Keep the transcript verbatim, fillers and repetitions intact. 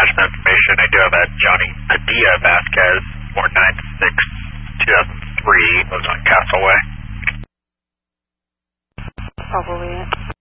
management information. I do have a Johnny Padilla Vasquez, four nine six, two thousand three, lives on Castleway. Probably it.